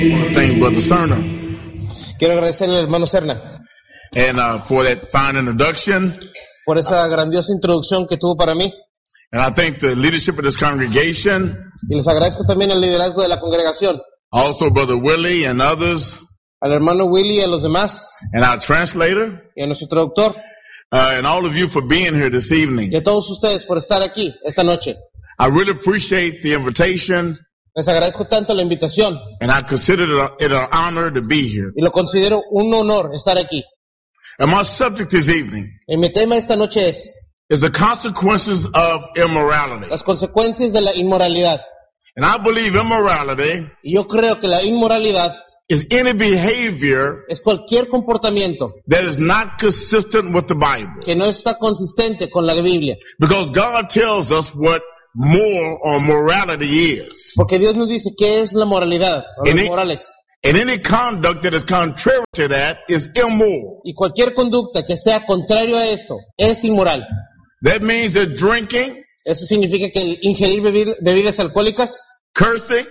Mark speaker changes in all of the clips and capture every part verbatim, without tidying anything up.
Speaker 1: I want to thank Brother Cerna.
Speaker 2: Quiero agradecerle al hermano Cerna
Speaker 1: and uh, for that fine introduction.
Speaker 2: por esa grandiosa introducción que tuvo para mí.
Speaker 1: And I thank the leadership of this congregation.
Speaker 2: Y les agradezco también el liderazgo de la congregación.
Speaker 1: Also Brother Willie and others.
Speaker 2: Al hermano Willie y a los demás.
Speaker 1: And our translator.
Speaker 2: Y a nuestro traductor.
Speaker 1: Uh, and all of you for being here this evening.
Speaker 2: Y a todos ustedes por estar aquí esta noche.
Speaker 1: I really appreciate the invitation.
Speaker 2: Les agradezco tanto la invitación.
Speaker 1: And I consider it an honor to be here.
Speaker 2: Y lo considero un honor estar aquí.
Speaker 1: And my subject this evening.
Speaker 2: Y mi tema esta noche es.
Speaker 1: Is the consequences of immorality.
Speaker 2: Las consecuencias de la inmoralidad.
Speaker 1: And I believe immorality.
Speaker 2: Y yo creo que la inmoralidad.
Speaker 1: Is any behavior.
Speaker 2: Es cualquier comportamiento.
Speaker 1: That is not consistent with the Bible.
Speaker 2: Que no está consistente con la Biblia.
Speaker 1: Because God tells us what moral or morality is.
Speaker 2: Porque Dios nos dice qué es la moralidad, o los morales.
Speaker 1: And any conduct that is contrary to that is immoral.
Speaker 2: Y cualquier conducta que sea contrario a esto es inmoral.
Speaker 1: That means that drinking.
Speaker 2: Eso significa que el ingerir bebidas, bebidas alcohólicas.
Speaker 1: Cursing.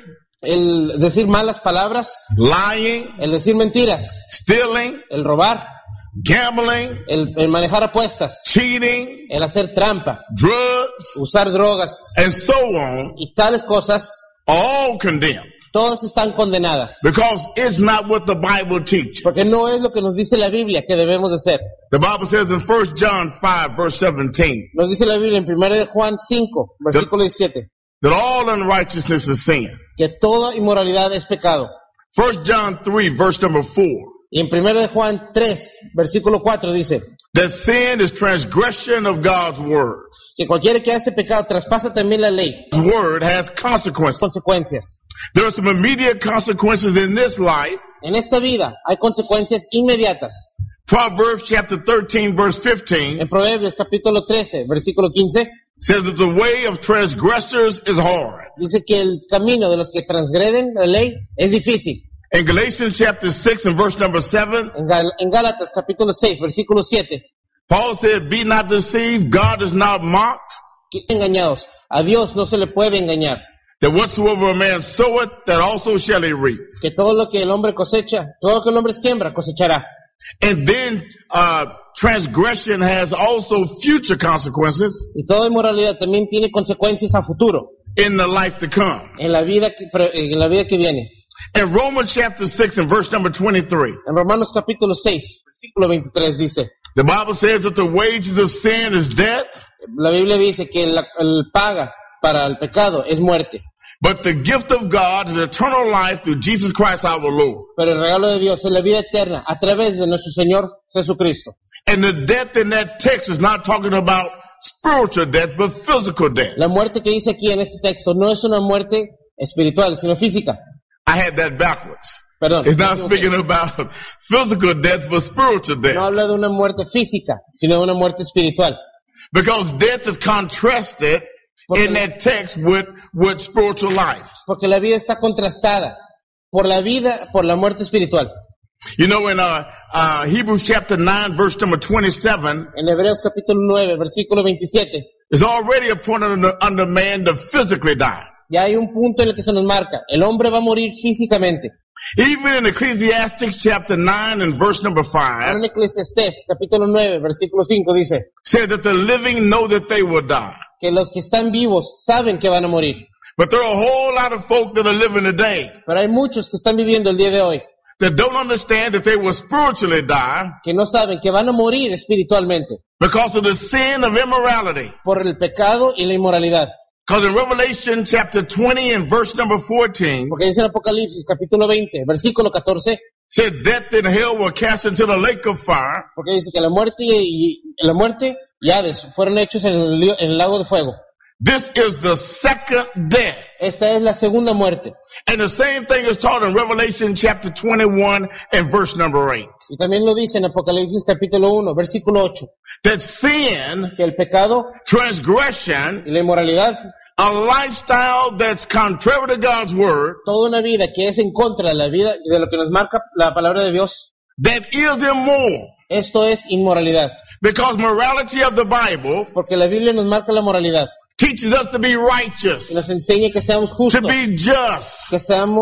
Speaker 2: El decir malas palabras.
Speaker 1: Lying.
Speaker 2: El decir mentiras.
Speaker 1: Stealing.
Speaker 2: El robar.
Speaker 1: Gambling.
Speaker 2: El, el manejar apuestas.
Speaker 1: Cheating.
Speaker 2: El hacer trampa.
Speaker 1: Drugs.
Speaker 2: Usar drogas.
Speaker 1: And so on.
Speaker 2: Y tales cosas.
Speaker 1: All condemned.
Speaker 2: Todas están condenadas.
Speaker 1: Because it's not what the Bible teaches.
Speaker 2: Porque no es lo que nos dice la Biblia que debemos de hacer.
Speaker 1: The Bible says in First John five verse seventeen.
Speaker 2: Nos dice la Biblia en primera de Juan cinco, versículo diecisiete.
Speaker 1: That all unrighteousness is sin.
Speaker 2: Que toda inmoralidad es pecado.
Speaker 1: First John three verse number four.
Speaker 2: Y en primera de Juan tres, versículo cuatro dice.
Speaker 1: That sin is transgression of God's word.
Speaker 2: Que cualquiera que hace pecado traspasa también la ley.
Speaker 1: His word has consequences.
Speaker 2: Consecuencias.
Speaker 1: There are some immediate consequences in this life.
Speaker 2: En esta vida hay consecuencias inmediatas.
Speaker 1: Proverbs chapter thirteen verse fifteen.
Speaker 2: En Proverbios capítulo trece, versículo quince.
Speaker 1: Says that the way of transgressors is hard.
Speaker 2: Dice que el camino de los que transgreden la ley es difícil.
Speaker 1: In Galatians chapter six and verse number seven.
Speaker 2: En, Gal- en Gálatas capítulo seis, versículo siete.
Speaker 1: Paul said, be not deceived, God is not mocked.
Speaker 2: Que engañados. A Dios no se le puede engañar.
Speaker 1: That whatsoever a man soweth, that also shall he reap.
Speaker 2: Que todo lo que el hombre cosecha, todo lo que el hombre siembra, cosechará.
Speaker 1: And then, uh, transgression has also future consequences.
Speaker 2: Y toda inmoralidad también tiene consecuencias a futuro.
Speaker 1: In the life to come.
Speaker 2: En la vida que, en la vida que viene.
Speaker 1: In Romans chapter six and verse number twenty-three.
Speaker 2: En Romanos capítulo seis, versículo veintitrés dice.
Speaker 1: The Bible says that the wages of sin is death.
Speaker 2: La Biblia dice que la, el paga para el pecado es muerte.
Speaker 1: But the gift of God is eternal life through Jesus Christ our Lord.
Speaker 2: Pero el regalo de Dios es la vida eterna a través de nuestro Señor Jesucristo.
Speaker 1: And the death in that text is not talking about spiritual death, but physical death.
Speaker 2: La muerte que dice aquí en este texto no es una muerte espiritual, sino física.
Speaker 1: I had that backwards.
Speaker 2: Perdón.
Speaker 1: It's not speaking about physical death, but spiritual death.
Speaker 2: No habla de una muerte física, sino de una muerte espiritual.
Speaker 1: Because death is contrasted porque, in that text with, with spiritual life.
Speaker 2: Porque la vida está contrastada por la vida, por la muerte espiritual.
Speaker 1: You know, in uh, uh, Hebrews chapter nine, verse number twenty-seven.
Speaker 2: En Hebreos capítulo nueve, versículo veintisiete.
Speaker 1: It's already appointed under, under man to physically die.
Speaker 2: Ya hay un punto en el que se nos marca. El hombre va a morir físicamente.
Speaker 1: Even in Ecclesiastes chapter nine and verse number five.
Speaker 2: En Eclesiastés capítulo nueve, versículo cinco dice.
Speaker 1: Said that the living know that they will die.
Speaker 2: Que los que están vivos saben que van a morir.
Speaker 1: But there are a whole lot of folk that are living today.
Speaker 2: Pero hay muchos que están viviendo el día de hoy.
Speaker 1: That don't understand that they will spiritually die.
Speaker 2: Que no saben que van a morir espiritualmente.
Speaker 1: Because of the sin of immorality.
Speaker 2: Por el pecado y la inmoralidad.
Speaker 1: Because in Revelation chapter twenty and verse number fourteen.
Speaker 2: Porque dice en Apocalipsis capítulo veinte, versículo catorce.
Speaker 1: Said death and hell were cast into the lake of fire.
Speaker 2: Porque dice que la muerte y, y la muerte y Hades fueron hechos en el, en el lago de fuego.
Speaker 1: This is the second death.
Speaker 2: Esta es la segunda muerte.
Speaker 1: And the same thing is taught in Revelation chapter twenty-one and verse number eight.
Speaker 2: Y también lo dice en Apocalipsis capítulo uno, versículo ocho.
Speaker 1: That sin,
Speaker 2: que el pecado,
Speaker 1: transgression,
Speaker 2: y la inmoralidad,
Speaker 1: a lifestyle that's contrary to God's word,
Speaker 2: toda una vida que es en contra de la vida de lo que nos marca la palabra de Dios,
Speaker 1: that is immoral.
Speaker 2: Esto es inmoralidad.
Speaker 1: Because morality of the Bible,
Speaker 2: porque la Biblia nos marca la moralidad,
Speaker 1: teaches us to be righteous,
Speaker 2: y nos enseña que seamos justos,
Speaker 1: to be just,
Speaker 2: que seamos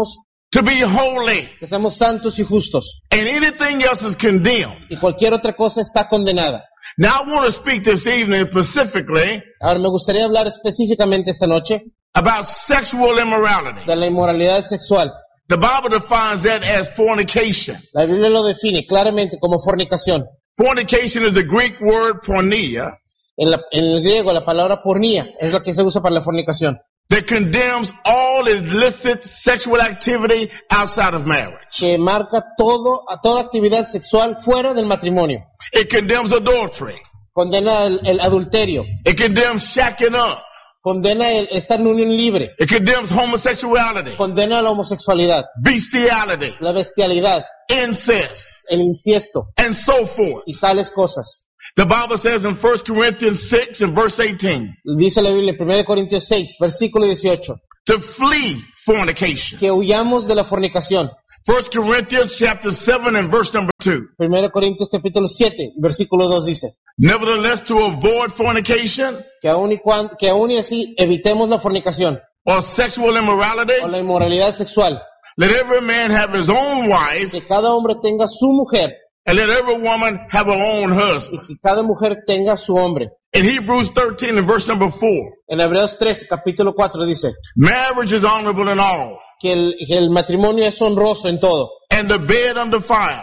Speaker 1: to be holy.
Speaker 2: Que seamos santos y justos.
Speaker 1: And anything else is condemned.
Speaker 2: Y cualquier otra cosa está condenada.
Speaker 1: Now I want to speak this evening specifically
Speaker 2: Ahora me gustaría hablar específicamente esta noche
Speaker 1: about sexual immorality.
Speaker 2: de la inmoralidad sexual.
Speaker 1: The Bible defines that as fornication.
Speaker 2: La Biblia lo define claramente como fornicación.
Speaker 1: Fornication is the Greek word porneia
Speaker 2: En, la, en el griego la palabra pornía es la que se usa para la fornicación.
Speaker 1: that condemns all illicit sexual activity outside of marriage.
Speaker 2: Que marca todo, a toda actividad sexual fuera del matrimonio.
Speaker 1: It condemns adultery.
Speaker 2: Condena el, el adulterio.
Speaker 1: It condemns shacking up.
Speaker 2: Condena el estar en unión libre.
Speaker 1: It condemns homosexuality,
Speaker 2: Condena la homosexualidad,
Speaker 1: bestiality,
Speaker 2: la bestialidad,
Speaker 1: incest,
Speaker 2: el inciesto
Speaker 1: and so forth.
Speaker 2: y tales cosas.
Speaker 1: The Bible says in First Corinthians six and verse eighteen,
Speaker 2: Dice la Biblia en primera Corintios seis, versículo dieciocho,
Speaker 1: to flee fornication.
Speaker 2: que huyamos de la fornicación.
Speaker 1: First Corinthians chapter seven and verse number two.
Speaker 2: primera Corintios capítulo siete, versículo dos dice,
Speaker 1: Nevertheless, to avoid fornication
Speaker 2: que aún y, cuan, que aún y así evitemos la fornicación
Speaker 1: or sexual immorality,
Speaker 2: o la inmoralidad sexual.
Speaker 1: let every man have his own wife,
Speaker 2: Que cada hombre tenga su mujer
Speaker 1: and let every woman have her own
Speaker 2: y
Speaker 1: husband.
Speaker 2: que cada mujer tenga su hombre.
Speaker 1: In Hebrews thirteen and verse number four,
Speaker 2: En Hebreos trece, capítulo cuatro dice
Speaker 1: marriage is honorable in all,
Speaker 2: que el, que el matrimonio es honroso en todo.
Speaker 1: and the bed undefiled.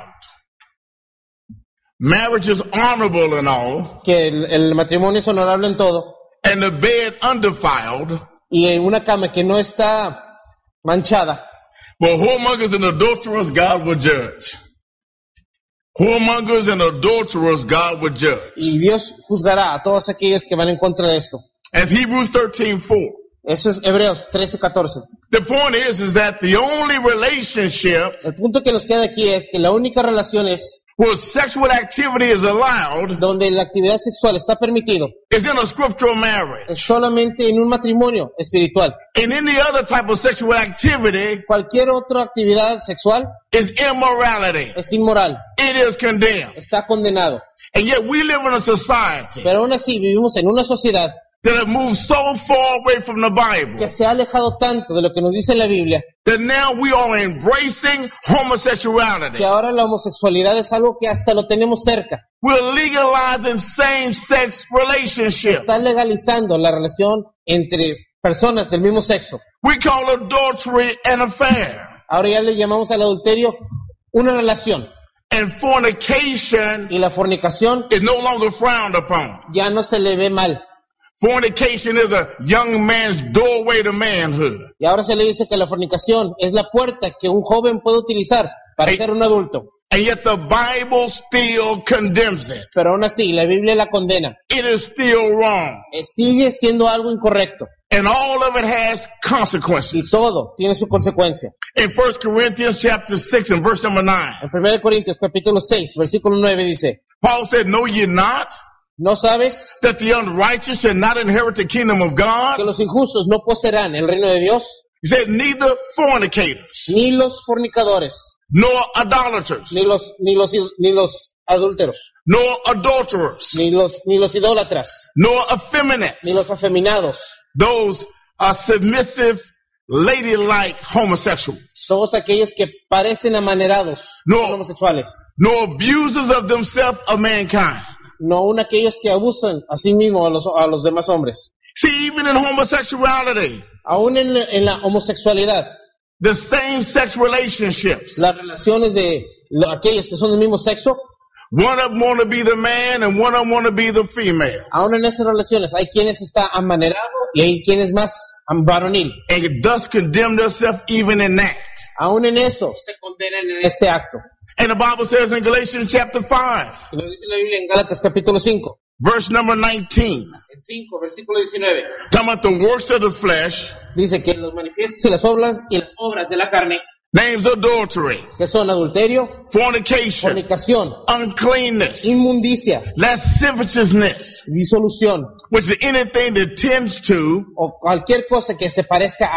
Speaker 1: Marriage is honorable in all,
Speaker 2: Que el, el matrimonio es honorable en todo.
Speaker 1: and the bed undefiled.
Speaker 2: Y en una cama que no está manchada.
Speaker 1: But whoremongers and adulterers God will judge. Whoremongers and adulterers God will judge.
Speaker 2: Y Dios juzgará a todos aquellos que van en contra de esto.
Speaker 1: As Hebrews thirteen four.
Speaker 2: Eso es Hebreos trece catorce.
Speaker 1: The point is, is that the only relationship
Speaker 2: El punto que nos queda aquí es que la única relación es
Speaker 1: where sexual activity is allowed
Speaker 2: donde la actividad sexual está permitido
Speaker 1: is in a scriptural marriage.
Speaker 2: es solamente en un matrimonio espiritual.
Speaker 1: And any other type of sexual activity
Speaker 2: Cualquier otra actividad sexual
Speaker 1: is immorality.
Speaker 2: es inmoral,
Speaker 1: It is condemned.
Speaker 2: está condenado.
Speaker 1: And yet we live in a society
Speaker 2: Pero aún así vivimos en una sociedad
Speaker 1: that have moved so far away from the Bible
Speaker 2: que se ha alejado tanto de lo que nos dice la Biblia
Speaker 1: that now we are embracing homosexuality.
Speaker 2: que ahora la homosexualidad es algo que hasta lo tenemos cerca.
Speaker 1: We're legalizing same-sex relationships.
Speaker 2: Está legalizando la relación entre personas del mismo sexo.
Speaker 1: We call adultery an affair.
Speaker 2: Ahora ya le llamamos al adulterio una relación.
Speaker 1: And fornication
Speaker 2: Y la fornicación
Speaker 1: is no longer frowned upon.
Speaker 2: ya no se le ve mal.
Speaker 1: Fornication is a young man's doorway to manhood.
Speaker 2: Y ahora se le dice que la fornicación es la puerta que un joven puede utilizar para
Speaker 1: Hey.
Speaker 2: ser un adulto.
Speaker 1: And yet the Bible still condemns it.
Speaker 2: Pero aún así, la Biblia la condena.
Speaker 1: It is still wrong.
Speaker 2: Eh, Sigue siendo algo incorrecto.
Speaker 1: And all of it has
Speaker 2: Y
Speaker 1: consequences.
Speaker 2: todo tiene su consecuencia.
Speaker 1: In First Corinthians chapter six and verse number nine,
Speaker 2: En primera Corintios capítulo seis, versículo nueve dice,
Speaker 1: Paul said, know ye not
Speaker 2: ¿no sabes
Speaker 1: that the unrighteous shall not inherit the kingdom of
Speaker 2: que
Speaker 1: God?
Speaker 2: los injustos no poseerán el reino de Dios?
Speaker 1: He said, neither fornicators,
Speaker 2: Ni los fornicadores,
Speaker 1: nor idolaters,
Speaker 2: ni los, ni los, ni los adúlteros,
Speaker 1: nor adulterers,
Speaker 2: ni los, ni los idólatras,
Speaker 1: nor effeminate.
Speaker 2: ni los afeminados,
Speaker 1: Those are submissive, ladylike homosexuals,
Speaker 2: todos aquellos que parecen amanerados,
Speaker 1: No.
Speaker 2: son homosexuales,
Speaker 1: nor abusers of themselves of mankind.
Speaker 2: no aún aquellos que abusan a sí mismos a los, a los demás hombres.
Speaker 1: See, even in homosexuality,
Speaker 2: Aún en, en la homosexualidad,
Speaker 1: the same-sex relationships,
Speaker 2: las relaciones de lo- aquellos que son del mismo sexo,
Speaker 1: one of them want to be the man and one of them want to be the female.
Speaker 2: aún en esas relaciones hay quienes está amanerado y hay quienes más am- varonil.
Speaker 1: And thus condemn themselves even in that.
Speaker 2: Aún en eso se condenan en este acto.
Speaker 1: And the Bible says in Galatians chapter five,
Speaker 2: Y lo dice la Biblia en Gálatas capítulo cinco,
Speaker 1: verse number nineteen,
Speaker 2: en cinco, versículo diecinueve.
Speaker 1: talking about the works of the flesh,
Speaker 2: Dice que los manifiestos y las obras y las obras de la carne,
Speaker 1: names adultery,
Speaker 2: que son adulterio,
Speaker 1: fornication,
Speaker 2: fornicación,
Speaker 1: uncleanness,
Speaker 2: inmundicia,
Speaker 1: lasciviousness,
Speaker 2: disolución,
Speaker 1: which is anything that tends to
Speaker 2: o cualquier cosa que se parezca a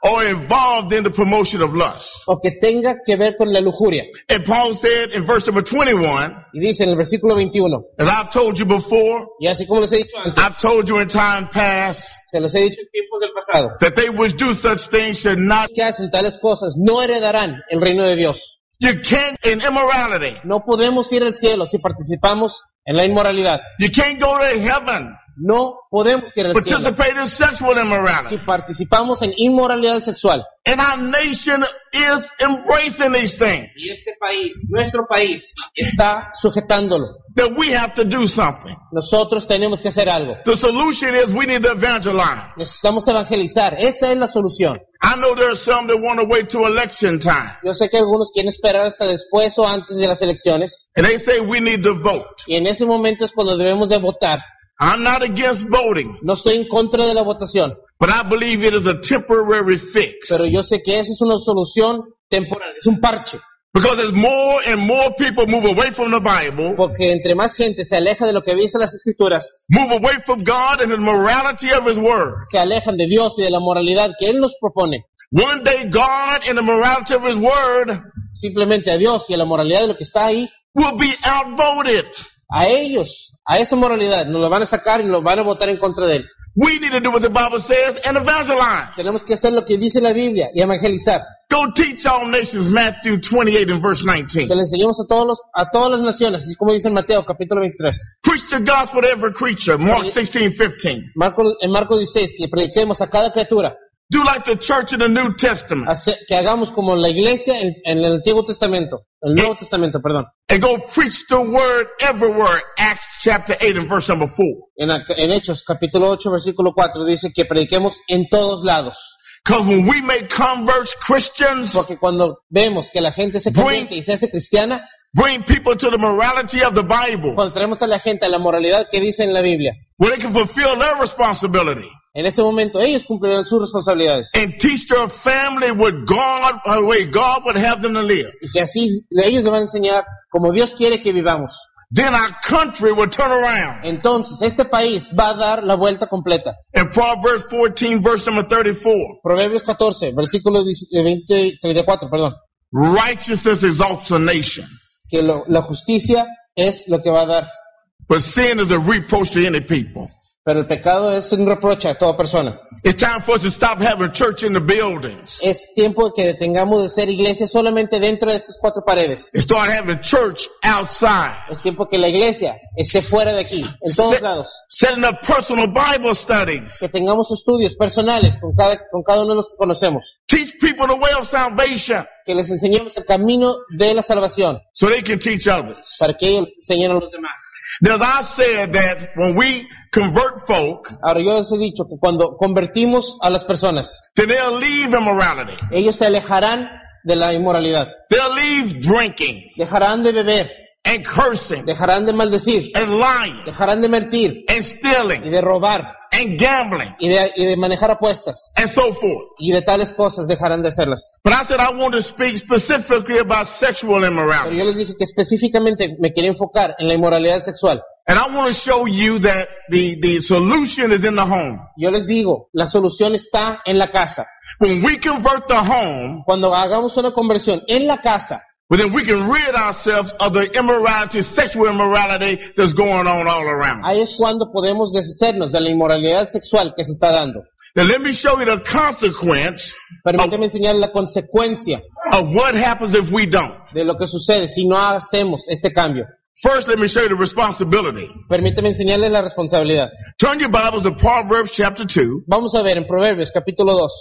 Speaker 1: or involved in the promotion of lust.
Speaker 2: o que tenga que ver con la lujuria.
Speaker 1: And Paul said in verse number twenty-one,
Speaker 2: Y dice en el versículo veintiuno,
Speaker 1: as I've told you before,
Speaker 2: y así como les he dicho antes,
Speaker 1: I've told you in time past,
Speaker 2: se los he dicho en tiempos del pasado,
Speaker 1: that they which do such things should not.
Speaker 2: que hacen tales cosas no heredarán el reino de Dios.
Speaker 1: You can't in immorality.
Speaker 2: No podemos ir al cielo si participamos en la inmoralidad.
Speaker 1: You can't go to heaven.
Speaker 2: No podemos ir al cielo
Speaker 1: Participate in sexual
Speaker 2: si
Speaker 1: immorality.
Speaker 2: participamos en inmoralidad sexual.
Speaker 1: And our nation is embracing these things.
Speaker 2: Y este país, nuestro país, está sujetándolo.
Speaker 1: That we have to do something.
Speaker 2: Nosotros tenemos que hacer algo.
Speaker 1: The solution is we need to evangelize.
Speaker 2: Necesitamos evangelizar. Esa es la solución.
Speaker 1: I know there are some that want to wait till election time.
Speaker 2: Yo sé que algunos quieren esperar hasta después o antes de las elecciones.
Speaker 1: And they say we need to vote.
Speaker 2: Y en ese momento es cuando debemos de votar.
Speaker 1: I'm not against voting,
Speaker 2: No estoy en contra de la votación,
Speaker 1: but I believe it is a temporary fix.
Speaker 2: pero yo sé que esa es una solución temporal, es un parche.
Speaker 1: Because as more and more people move away from the Bible,
Speaker 2: Porque entre más gente se aleja de lo que dice las Escrituras,
Speaker 1: move away from God and the morality of His Word,
Speaker 2: se alejan de Dios y de la moralidad que Él nos propone,
Speaker 1: one day God and the morality of His Word
Speaker 2: simplemente a Dios y a la moralidad de lo que está ahí,
Speaker 1: will be outvoted.
Speaker 2: a ellos, a esa moralidad, nos lo van a sacar y nos van a votar en contra de Él.
Speaker 1: We need to do what the Bible says and evangelize.
Speaker 2: Tenemos que hacer lo que dice la Biblia y evangelizar.
Speaker 1: Go teach all nations, Matthew twenty-eight and verse nineteen.
Speaker 2: Que le enseñemos a todos los, a todas las naciones, así como dice en Mateo capítulo veintitrés.
Speaker 1: Preach the gospel to every creature, Mark sixteen fifteen.
Speaker 2: Marco, en Marcos dieciséis, que prediquemos a cada criatura,
Speaker 1: Do like the church in the New Testament
Speaker 2: hace- que hagamos como la iglesia en, en el Antiguo Testamento, el Nuevo Testamento, perdón.
Speaker 1: and go preach the word everywhere, Acts chapter eight and verse number four.
Speaker 2: En, ac- en Hechos capítulo ocho, versículo cuatro, dice que prediquemos en todos lados.
Speaker 1: Because when we make converts Christians,
Speaker 2: Porque cuando vemos que la gente se convierte y se hace cristiana,
Speaker 1: bring people to the morality of the Bible,
Speaker 2: cuando traemos a la gente a la moralidad que dice en la Biblia,
Speaker 1: where they can fulfill their responsibility
Speaker 2: en ese momento ellos cumplirán sus responsabilidades.
Speaker 1: and teach their family what God, the way God would have them to live.
Speaker 2: Y que así ellos le van a enseñar como Dios quiere que vivamos.
Speaker 1: Then our country will turn around.
Speaker 2: Entonces este país va a dar la vuelta completa.
Speaker 1: In Proverbs fourteen, verse number thirty-four,
Speaker 2: Proverbios catorce, versículo veinte, treinta y cuatro, perdón.
Speaker 1: righteousness exalts a nation,
Speaker 2: Que lo- la justicia es lo que va a dar.
Speaker 1: but sin is a reproach to any people.
Speaker 2: Pero el pecado es un reproche a toda persona.
Speaker 1: It's time for us to stop having church in the buildings
Speaker 2: Es tiempo de que detengamos de ser iglesia solamente dentro de estas cuatro paredes.
Speaker 1: and start having church outside.
Speaker 2: Es tiempo que la iglesia esté fuera de aquí, en todos
Speaker 1: Set-
Speaker 2: lados.
Speaker 1: setting up personal Bible studies.
Speaker 2: Que tengamos estudios personales con cada, con cada uno de los que conocemos.
Speaker 1: Teach people the way of salvation
Speaker 2: Que les enseñemos el camino de la salvación.
Speaker 1: so they can teach others.
Speaker 2: Para que ellos enseñen a los demás.
Speaker 1: Now, as I said that when we convert folk,
Speaker 2: Ahora yo les he dicho que cuando convertimos a las personas,
Speaker 1: then they'll leave immorality.
Speaker 2: ellos se alejarán de la inmoralidad.
Speaker 1: They'll leave drinking
Speaker 2: Dejarán de beber,
Speaker 1: and cursing
Speaker 2: dejarán de maldecir,
Speaker 1: and lying
Speaker 2: dejarán de mentir
Speaker 1: and
Speaker 2: y
Speaker 1: stealing
Speaker 2: de robar
Speaker 1: and gambling
Speaker 2: y de, y de manejar apuestas
Speaker 1: and so forth.
Speaker 2: y de tales cosas dejarán de hacerlas.
Speaker 1: But I said I want to speak specifically about sexual
Speaker 2: Pero
Speaker 1: immorality.
Speaker 2: yo les dije que específicamente me quería enfocar en la inmoralidad sexual.
Speaker 1: And I want to show you that the, the solution is in the home.
Speaker 2: Yo les digo, la solución está en la casa.
Speaker 1: When we convert the home,
Speaker 2: Cuando hagamos una conversión en la casa,
Speaker 1: well, then we can rid ourselves of the immorality, sexual immorality that's going on all around.
Speaker 2: ahí es cuando podemos deshacernos de la inmoralidad sexual que se está dando.
Speaker 1: Now let me show you the consequence
Speaker 2: Permíteme enseñar la consecuencia
Speaker 1: of what happens if we don't.
Speaker 2: de lo que sucede si no hacemos este cambio.
Speaker 1: First, let me show you the responsibility.
Speaker 2: Permíteme enseñarles la responsabilidad.
Speaker 1: Turn your Bibles to Proverbs chapter two.
Speaker 2: Vamos a ver en Proverbios capítulo dos.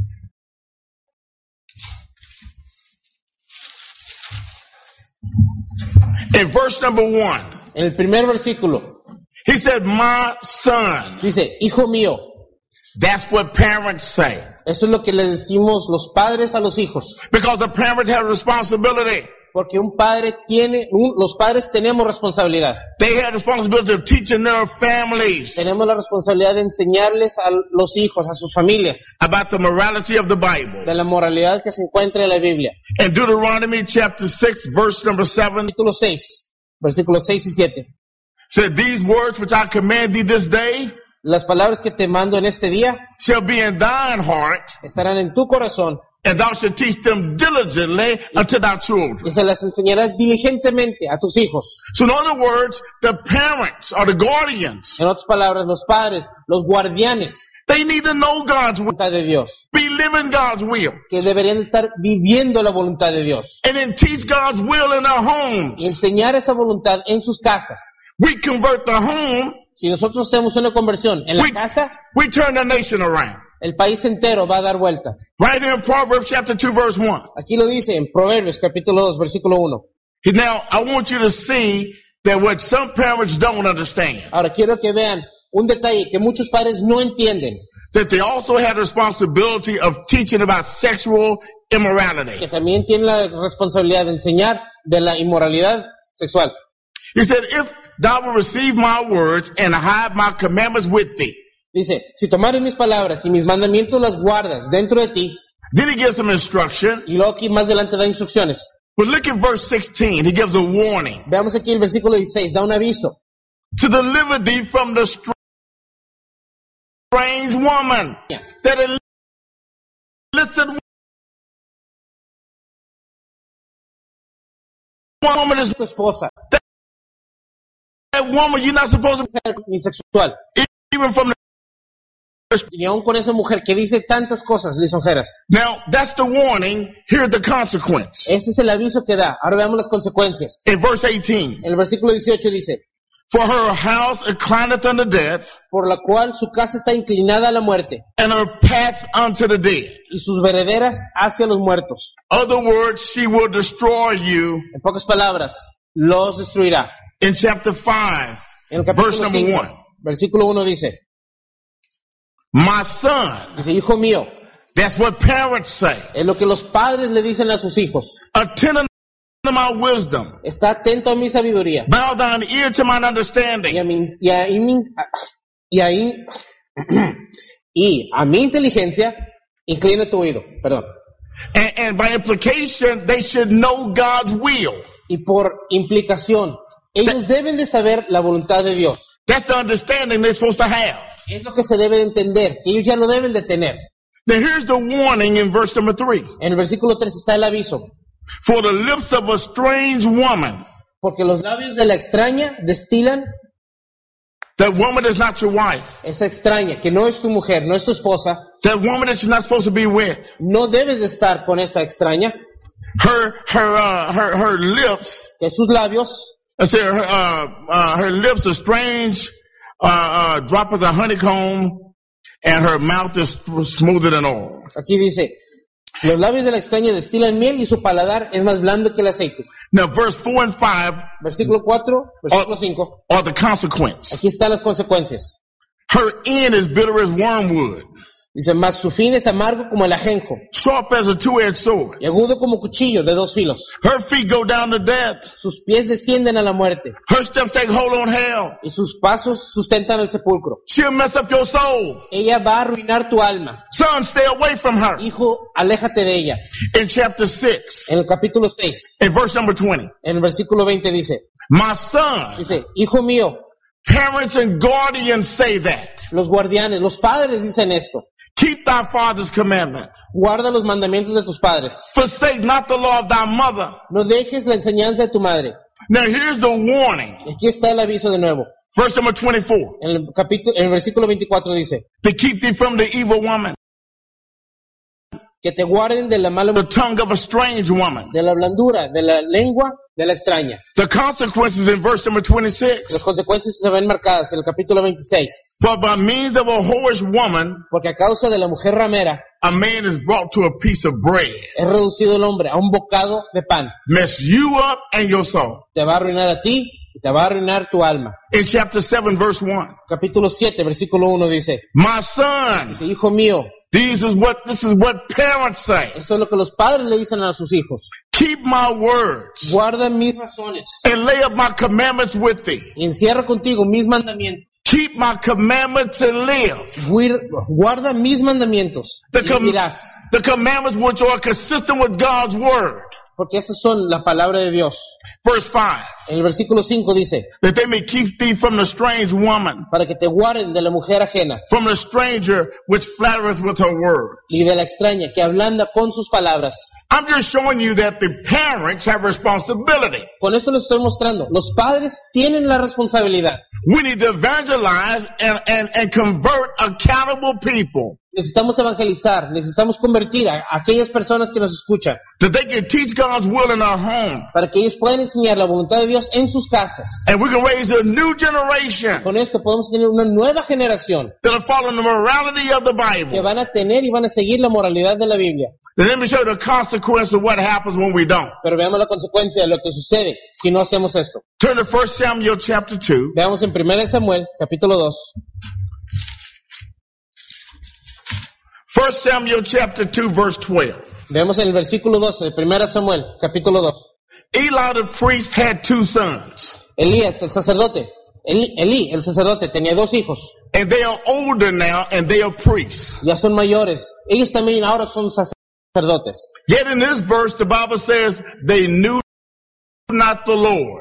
Speaker 1: In verse number one,
Speaker 2: En el primer versículo
Speaker 1: he said, my son.
Speaker 2: dice, hijo mío,
Speaker 1: That's what parents say.
Speaker 2: eso es lo que le decimos los padres a los hijos.
Speaker 1: Because the parent has responsibility.
Speaker 2: Porque un padre tiene, un- los padres tenemos responsabilidad.
Speaker 1: They have responsibility of teaching their families
Speaker 2: Tenemos la responsabilidad de enseñarles a los hijos, a sus familias,
Speaker 1: about the morality of the Bible.
Speaker 2: de la moralidad que se encuentra en la Biblia.
Speaker 1: In Deuteronomy chapter six, verse number seven,
Speaker 2: Capítulo seis, versículos seis y siete.
Speaker 1: said, these words which I command thee this day
Speaker 2: las palabras que te mando en este día
Speaker 1: shall be in thine heart,
Speaker 2: estarán en tu corazón,
Speaker 1: and thou shalt teach them diligently unto thy children.
Speaker 2: y se las enseñarás diligentemente a tus hijos.
Speaker 1: So in other words, the parents or the guardians,
Speaker 2: En otras palabras, los padres, los guardianes
Speaker 1: they need to know God's
Speaker 2: de la
Speaker 1: will,
Speaker 2: voluntad de Dios,
Speaker 1: be living God's will,
Speaker 2: que deberían estar viviendo la voluntad de Dios
Speaker 1: and then teach God's will in our
Speaker 2: y
Speaker 1: homes.
Speaker 2: enseñar esa voluntad en sus casas.
Speaker 1: We convert the home,
Speaker 2: Si nosotros hacemos una conversión en la
Speaker 1: we,
Speaker 2: casa,
Speaker 1: we turn the nation around.
Speaker 2: el país entero va a dar vuelta.
Speaker 1: Right here in Proverbs chapter two verse one.
Speaker 2: Aquí lo dice en Proverbios capítulo dos, versículo uno.
Speaker 1: Now, I want you to see that what some parents don't understand,
Speaker 2: Ahora quiero que vean un detalle que muchos padres no entienden,
Speaker 1: that they also have the responsibility of teaching about sexual
Speaker 2: que
Speaker 1: immorality.
Speaker 2: también tienen la responsabilidad de enseñar de la inmoralidad sexual.
Speaker 1: He said, if thou will receive my words and hide my commandments with thee.
Speaker 2: Dice, si tomares mis palabras y mis mandamientos las guardas dentro de ti,
Speaker 1: Then he gives some instruction.
Speaker 2: y luego aquí más adelante da instrucciones.
Speaker 1: But look at verse sixteen. He gives a warning.
Speaker 2: Veamos aquí el versículo dieciséis, da un aviso.
Speaker 1: To deliver thee from the strange woman, that illicit woman is
Speaker 2: Tu esposa,
Speaker 1: that woman you're not supposed to
Speaker 2: mujer bisexual,
Speaker 1: even from the.
Speaker 2: y aún con esa mujer que dice tantas cosas lisonjeras.
Speaker 1: Now that's the warning. Here's the consequence.
Speaker 2: Ese es el aviso que da. Ahora veamos las consecuencias.
Speaker 1: In verse eighteen,
Speaker 2: En el versículo dieciocho dice,
Speaker 1: for her house inclineth unto death,
Speaker 2: por la cual su casa está inclinada a la muerte,
Speaker 1: and her paths unto the dead.
Speaker 2: y sus verederas hacia los muertos.
Speaker 1: Other words, she will destroy you.
Speaker 2: En pocas palabras, los destruirá.
Speaker 1: In chapter five,
Speaker 2: En el capítulo
Speaker 1: verse number
Speaker 2: cinco,
Speaker 1: one.
Speaker 2: versículo uno dice,
Speaker 1: My son,
Speaker 2: dice, hijo mío,
Speaker 1: that's what parents say.
Speaker 2: es lo que los padres le dicen a sus hijos.
Speaker 1: Attend unto my wisdom.
Speaker 2: Está atento a mi sabiduría.
Speaker 1: Bow thine ear to mine
Speaker 2: Y a
Speaker 1: understanding.
Speaker 2: mi, y a, y mi, y a, y a mi inteligencia, inclina tu oído. Perdón.
Speaker 1: And, and by implication, they should know God's will.
Speaker 2: Y por implicación, ellos deben de saber la voluntad de Dios.
Speaker 1: That's the understanding they're supposed to have.
Speaker 2: Es lo que se debe de entender, que ellos ya lo deben de tener.
Speaker 1: Now here's the warning in verse number three.
Speaker 2: En el versículo tres está el aviso.
Speaker 1: For the lips of a strange woman,
Speaker 2: Porque los labios de la extraña destilan
Speaker 1: that woman is not your wife,
Speaker 2: esa extraña, que no es tu mujer, no es tu esposa,
Speaker 1: that woman that you're not supposed to be with.
Speaker 2: no debes de estar con esa extraña,
Speaker 1: Her, her, uh, her, her lips,
Speaker 2: que sus labios,
Speaker 1: I said, her, uh, uh, her lips are strange, uh, uh, droppers of honeycomb, and her mouth is smoother than oil.
Speaker 2: aquí dice, los labios de la extraña destilan miel y su paladar es más blando que el aceite.
Speaker 1: Now verse four and five
Speaker 2: Versículo cuatro, versículo cinco,
Speaker 1: are the consequence.
Speaker 2: aquí están las consecuencias.
Speaker 1: Her end is bitter as wormwood,
Speaker 2: Dice, mas su fin es amargo como el ajenjo,
Speaker 1: sharp as a two-edged sword.
Speaker 2: y agudo como cuchillo de dos filos.
Speaker 1: Her feet go down to death.
Speaker 2: Sus pies descienden a la muerte,
Speaker 1: Her steps take hold on hell.
Speaker 2: y sus pasos sustentan el sepulcro.
Speaker 1: She'll mess up your soul.
Speaker 2: Ella va a arruinar tu alma.
Speaker 1: Son, stay away from her.
Speaker 2: Hijo, aléjate de ella.
Speaker 1: In chapter six,
Speaker 2: En el capítulo seis,
Speaker 1: in verse number twenty,
Speaker 2: en el versículo veinte dice,
Speaker 1: my son,
Speaker 2: dice, hijo mío,
Speaker 1: parents and guardians say that.
Speaker 2: los guardianes, los padres dicen esto,
Speaker 1: Keep thy father's commandment.
Speaker 2: guarda los mandamientos de tus padres.
Speaker 1: Forsake not the law of thy mother.
Speaker 2: No dejes la enseñanza de tu madre.
Speaker 1: Now here's the warning.
Speaker 2: Y aquí está el aviso de nuevo.
Speaker 1: Verse number twenty-four.
Speaker 2: En el capítulo, en el versículo veinticuatro dice,
Speaker 1: To keep thee from the evil woman,
Speaker 2: que te guarden de la mala,
Speaker 1: the tongue of a strange woman.
Speaker 2: de la blandura, de la lengua de la extraña.
Speaker 1: The consequences in verse number
Speaker 2: Las
Speaker 1: twenty-six.
Speaker 2: consecuencias se ven marcadas en el capítulo veintiséis.
Speaker 1: For by means of a whorish woman,
Speaker 2: Porque a causa de la mujer ramera,
Speaker 1: a man is brought to a piece of bread.
Speaker 2: es reducido el hombre a un bocado de pan.
Speaker 1: Mess you up and your soul.
Speaker 2: Te va a arruinar a ti y te va a arruinar tu alma.
Speaker 1: In chapter seven, verse one.
Speaker 2: Capítulo siete, versículo uno dice,
Speaker 1: My son,
Speaker 2: dice, hijo mío,
Speaker 1: these is what, this is what parents say.
Speaker 2: esto es lo que los padres le dicen a sus hijos.
Speaker 1: Keep my words
Speaker 2: Guarda mis razones
Speaker 1: and lay up my commandments with thee.
Speaker 2: y encierra contigo mis mandamientos.
Speaker 1: Keep my commandments and live.
Speaker 2: Guir- Guarda mis mandamientos
Speaker 1: The,
Speaker 2: y
Speaker 1: com-
Speaker 2: vivirás.
Speaker 1: the commandments which are consistent with God's word.
Speaker 2: porque esas son la palabra de Dios.
Speaker 1: Verse five.
Speaker 2: En el versículo cinco dice,
Speaker 1: That they may keep thee from the strange woman,
Speaker 2: para que te guarden de la mujer ajena
Speaker 1: from the stranger which flattereth with her words.
Speaker 2: y de la extraña que ablanda con sus palabras.
Speaker 1: I'm just showing you that the parents have responsibility.
Speaker 2: Con esto les estoy mostrando, los padres tienen la responsabilidad.
Speaker 1: We need to evangelize and, and, and convert accountable people
Speaker 2: Necesitamos evangelizar, necesitamos convertir a aquellas personas que nos escuchan,
Speaker 1: that they can teach God's will in our home.
Speaker 2: para que ellos puedan enseñar la voluntad de Dios en sus casas.
Speaker 1: And we can raise a new generation
Speaker 2: Con esto podemos tener una nueva generación
Speaker 1: that'll follow the morality of the
Speaker 2: que
Speaker 1: Bible.
Speaker 2: van a tener y van a seguir la moralidad de la Biblia.
Speaker 1: Then let me show you the consequence of what happens when we don't.
Speaker 2: Pero veamos la consecuencia de lo que sucede si no hacemos esto.
Speaker 1: Turn to First Samuel chapter two.
Speaker 2: Veamos en primera de Samuel, capítulo dos.
Speaker 1: First Samuel chapter two verse twelve.
Speaker 2: Veamos en el versículo doce de primera de Samuel, capítulo dos.
Speaker 1: Eli the priest had two sons,
Speaker 2: Elías, el sacerdote, Elí, Elí, el sacerdote, tenía dos hijos.
Speaker 1: and they are older now, and they are priests.
Speaker 2: Ya son mayores. Ellos también ahora son sacerdotes.
Speaker 1: Yet in this verse, the Bible says they knew not the Lord.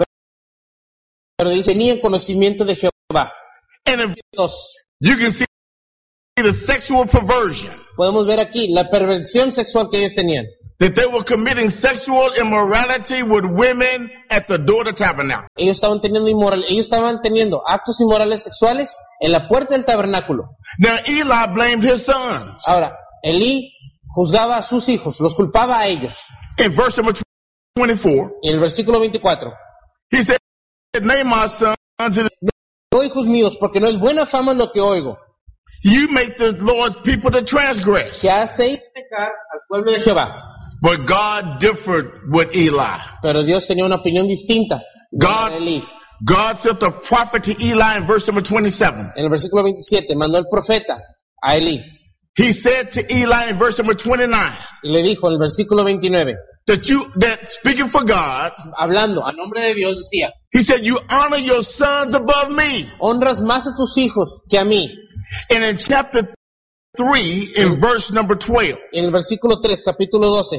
Speaker 2: Pero dice, tenían conocimiento de Jehová.
Speaker 1: And if
Speaker 2: Dos.
Speaker 1: you can see the sexual perversion,
Speaker 2: Podemos ver aquí la perversión sexual que ellos tenían.
Speaker 1: that they were committing sexual immorality with women at the door of the tabernacle.
Speaker 2: Ellos estaban teniendo inmoral, ellos estaban teniendo actos inmorales sexuales en la puerta del tabernáculo.
Speaker 1: Now Eli blamed his sons.
Speaker 2: Ahora, Elí juzgaba a sus hijos, los culpaba a ellos.
Speaker 1: In verse number twenty-four,
Speaker 2: En el versículo veinticuatro,
Speaker 1: he said, name my sons, and
Speaker 2: no hijos míos, porque no es buena fama lo que oigo,
Speaker 1: you make the Lord's people to transgress.
Speaker 2: que hacéis pecar al pueblo de Jehová.
Speaker 1: But God differed with Eli.
Speaker 2: Pero Dios tenía una opinión distinta.
Speaker 1: God-
Speaker 2: de Elí.
Speaker 1: God sent a prophet to Eli in verse number twenty-seven.
Speaker 2: En el versículo veintisiete, mandó el profeta a Elí.
Speaker 1: He said to Eli in verse number twenty-nine,
Speaker 2: Y le dijo en el versículo veintinueve,
Speaker 1: that you, that speaking for God,
Speaker 2: hablando a nombre de Dios, decía,
Speaker 1: he said, you honor your sons above me.
Speaker 2: honras más a tus hijos que a mí.
Speaker 1: And in chapter three, in verse number twelve,
Speaker 2: En el versículo tres, capítulo doce,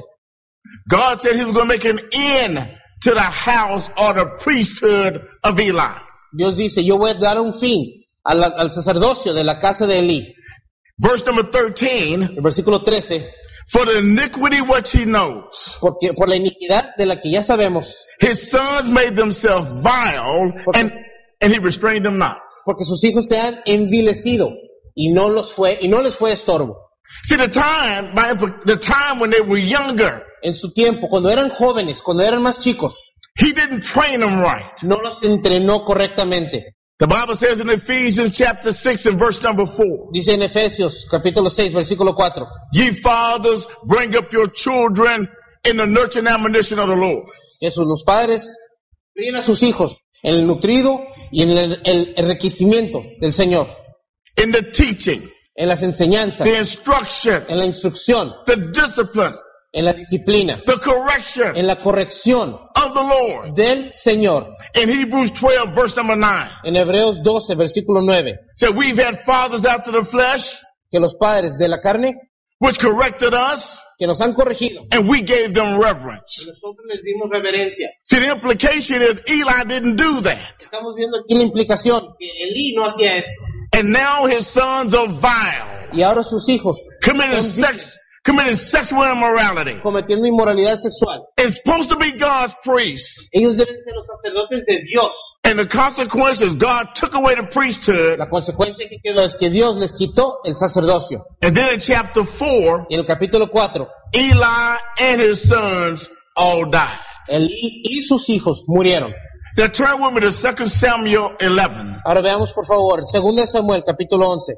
Speaker 1: God said he was going to make an end to the house or the priesthood of Eli.
Speaker 2: Dios dice, yo voy a dar un fin a la- al sacerdocio de la casa de Elí.
Speaker 1: Verse number thirteen,
Speaker 2: El versículo trece,
Speaker 1: for the iniquity which he knows,
Speaker 2: porque por la iniquidad de la que ya sabemos,
Speaker 1: his sons made themselves vile, and, and he restrained them not.
Speaker 2: porque sus hijos se han envilecido y no los fue y no les fue estorbo.
Speaker 1: See, the time, by impl- the time when they were younger,
Speaker 2: En su tiempo, cuando eran jóvenes, cuando eran más chicos,
Speaker 1: he didn't train them right.
Speaker 2: no los entrenó correctamente.
Speaker 1: The Bible says in Ephesians chapter six and verse number four,
Speaker 2: Dice en Efesios capítulo seis, versículo cuatro,
Speaker 1: ye fathers, bring up your children in the nurture and admonition of the Lord.
Speaker 2: Jesús, los padres críen a sus hijos en el nutrido y en el, el enriquecimiento del Señor,
Speaker 1: In the teaching,
Speaker 2: en las enseñanzas,
Speaker 1: the instruction,
Speaker 2: en la instrucción,
Speaker 1: the discipline,
Speaker 2: en la disciplina,
Speaker 1: the correction
Speaker 2: en la corrección
Speaker 1: of the Lord.
Speaker 2: del Señor.
Speaker 1: In Hebrews twelve verse number nine,
Speaker 2: En Hebreos doce, versículo nueve,
Speaker 1: said we've had fathers after the flesh,
Speaker 2: que los padres de la carne,
Speaker 1: which corrected us,
Speaker 2: que nos han corregido,
Speaker 1: and we gave them reverence.
Speaker 2: y nosotros les dimos reverencia.
Speaker 1: See, the implication is Eli didn't do that.
Speaker 2: Estamos viendo aquí la implicación, que Elí no hacía esto.
Speaker 1: And now his sons are vile,
Speaker 2: Y ahora sus hijos
Speaker 1: committing
Speaker 2: son
Speaker 1: sex, committing sexual immorality.
Speaker 2: cometiendo inmoralidad sexual.
Speaker 1: It's supposed to be God's priests.
Speaker 2: Ellos deben ser los sacerdotes de Dios.
Speaker 1: And the consequence is God took away the priesthood.
Speaker 2: La consecuencia que quedó es que Dios les quitó el sacerdocio.
Speaker 1: And then in chapter four,
Speaker 2: Y en el capítulo cuatro,
Speaker 1: Eli and his sons all died.
Speaker 2: Elí y sus hijos murieron.
Speaker 1: Now turn with me to Second Samuel eleven.
Speaker 2: Ahora veamos por favor, segundo de Samuel, capítulo once.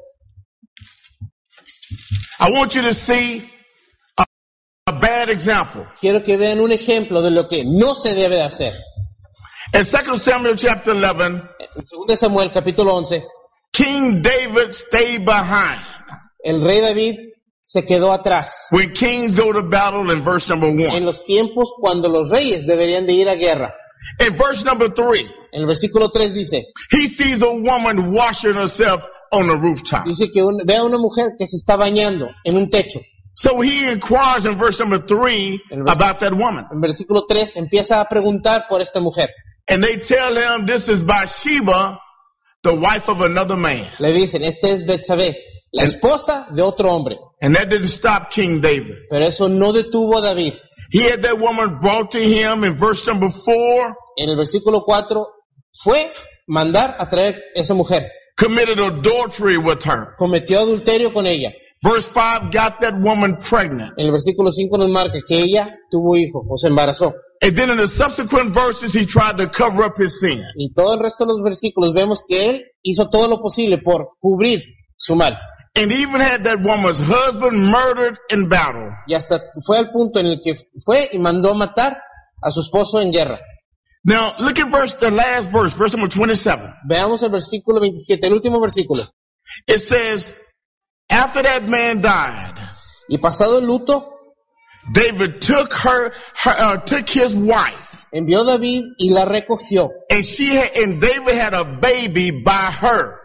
Speaker 1: I want you to see a, a bad example.
Speaker 2: Quiero que vean un ejemplo de lo que no se debe de hacer.
Speaker 1: In Second Samuel chapter eleven,
Speaker 2: En segundo de Samuel, capítulo once,
Speaker 1: King David stayed behind.
Speaker 2: el rey David se quedó atrás.
Speaker 1: When kings go to battle in verse number
Speaker 2: En
Speaker 1: one.
Speaker 2: los tiempos cuando los reyes deberían de ir a guerra.
Speaker 1: In verse number three,
Speaker 2: En el versículo tres dice,
Speaker 1: he sees a woman washing herself on the rooftop.
Speaker 2: dice que un- ve a una mujer que se está bañando en un techo.
Speaker 1: So he inquires in verse number three
Speaker 2: En el vers-
Speaker 1: about that woman.
Speaker 2: En versículo tres empieza a preguntar por esta mujer.
Speaker 1: And they tell him this is Bathsheba, the wife of another man.
Speaker 2: Le dicen, este es Betsabé, la
Speaker 1: En-
Speaker 2: esposa de otro hombre.
Speaker 1: And that didn't stop King David.
Speaker 2: Pero eso no detuvo a David.
Speaker 1: He had that woman brought to him in verse number four,
Speaker 2: En el versículo cuatro fue mandar a traer esa mujer.
Speaker 1: committed adultery with her.
Speaker 2: Cometió adulterio con ella.
Speaker 1: Verse five got that woman pregnant.
Speaker 2: En el versículo cinco nos marca que ella tuvo hijo o se embarazó.
Speaker 1: And then in the subsequent verses, he tried to cover up his sin.
Speaker 2: Y todo el resto de los versículos vemos que él hizo todo lo posible por cubrir su mal.
Speaker 1: And even had that woman's husband murdered in battle.
Speaker 2: Y hasta fue al punto en el que fue y mandó matar a su esposo en guerra.
Speaker 1: Now, look at verse, the last verse, verse number twenty-seven.
Speaker 2: Veamos el versículo veintisiete, el último versículo.
Speaker 1: It says, after that man died,
Speaker 2: Y pasado el luto,
Speaker 1: David took her, her uh, took his wife,
Speaker 2: envió David y la recogió.
Speaker 1: and she had, and David had a baby by her.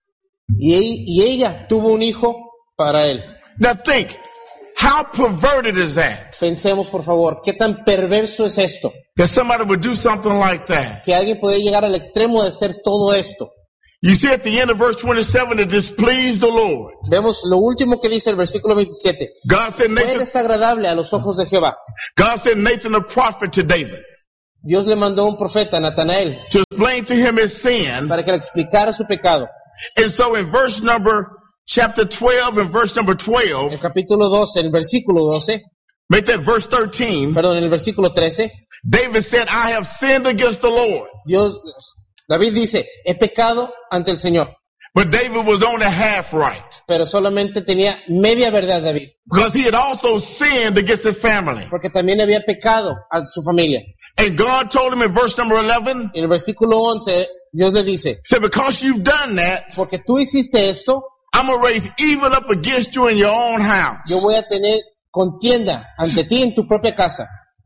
Speaker 2: Y, e- y ella tuvo un hijo para él.
Speaker 1: Now think, how perverted is that?
Speaker 2: Pensemos, por favor, qué tan perverso es esto.
Speaker 1: That somebody would do something like that.
Speaker 2: Que alguien puede llegar al extremo de hacer todo esto.
Speaker 1: You see at the end of verse twenty-seven, it displeased the Lord.
Speaker 2: Vemos lo último que dice el versículo veintisiete.
Speaker 1: God said,
Speaker 2: Fue
Speaker 1: Nathan,
Speaker 2: desagradable a los ojos de Jehová.
Speaker 1: God sent Nathan the prophet to David
Speaker 2: Dios le mandó un profeta, Natanael,
Speaker 1: to explain to him his sin.
Speaker 2: para que le explicara su pecado.
Speaker 1: And so in verse number, chapter twelve and verse number
Speaker 2: En
Speaker 1: twelve,
Speaker 2: el capítulo doce, en el versículo doce,
Speaker 1: make that verse thirteen,
Speaker 2: perdón, en el versículo trece,
Speaker 1: David said, I have sinned against the Lord.
Speaker 2: Dios, David dice, he pecado ante el Señor.
Speaker 1: But David was only half right,
Speaker 2: Pero solamente tenía media verdad David,
Speaker 1: because he had also sinned against his family.
Speaker 2: porque también había pecado a su familia.
Speaker 1: And God told him in verse number eleven,
Speaker 2: En el versículo once, Dios le dice,
Speaker 1: he said, because you've done that,
Speaker 2: porque tú hiciste esto,
Speaker 1: I'm going to raise evil up against you in your own house.
Speaker 2: yo voy a tener contienda ante ti en tu propia casa.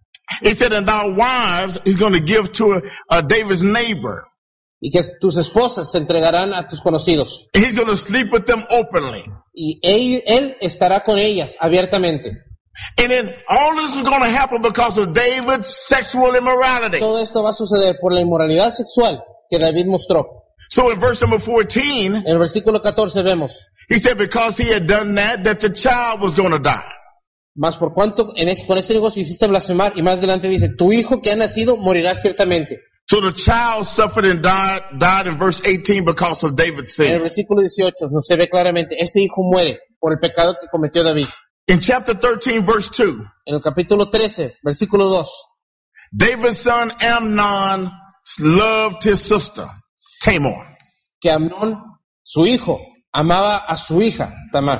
Speaker 1: He said, and thy wives he's going to give to uh, David's neighbor.
Speaker 2: Y que tus esposas se entregarán a tus conocidos.
Speaker 1: And he's going to sleep with them openly.
Speaker 2: Y él, él estará con ellas abiertamente.
Speaker 1: And then all this is going to happen because of David's sexual immorality.
Speaker 2: Todo esto va a suceder por la inmoralidad sexual que David mostró.
Speaker 1: So in verse number fourteen,
Speaker 2: En el versículo catorce vemos,
Speaker 1: he said because he had done that, that the child was going to die.
Speaker 2: mas por cuanto en es, con este negocio hiciste blasfemar, y más adelante dice, tu hijo que ha nacido morirá ciertamente.
Speaker 1: So the child suffered and died, died in verse eighteen because of David's
Speaker 2: En el
Speaker 1: sin.
Speaker 2: versículo dieciocho no se ve claramente, ese hijo muere por el pecado que cometió David.
Speaker 1: In chapter thirteen, verse two,
Speaker 2: En el capítulo trece, versículo dos,
Speaker 1: David's son Amnon loved his sister, Tamar.
Speaker 2: que Amnón, su hijo, amaba a su hija, Tamar.